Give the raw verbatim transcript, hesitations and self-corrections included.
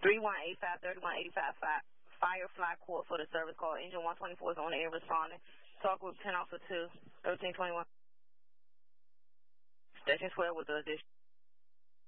three one eight five, three one eight five, Firefly Court for the service call. Engine one twenty-four is on the air responding. Talk with ten Officer two, thirteen twenty-one. Station twelve with the addition.